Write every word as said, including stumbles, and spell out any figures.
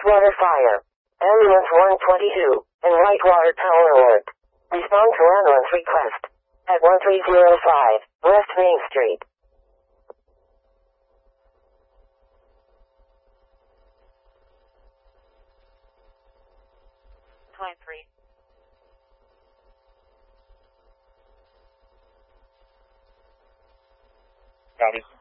Whitewater Fire. Ambulance one twenty-two, and Whitewater Tower Alert. Respond to ambulance request. At one three zero five, West Main Street. Time three. Copy.